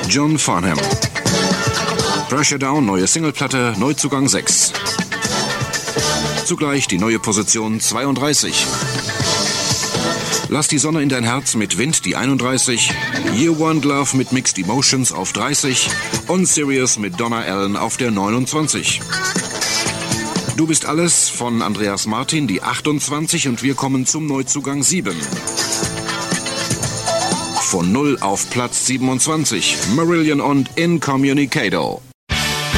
John Farnham. Pressure Down, neue Singleplatte, Neuzugang 6. Zugleich die neue Position 32. Lass die Sonne in dein Herz mit Wind, die 31. You Want Love mit Mixed Emotions auf 30. Und Sirius mit Donna Allen auf der 29. Du bist alles von Andreas Martin, die 28. Und wir kommen zum Neuzugang 7. Von 0 auf Platz 27. Marillion und Incommunicado.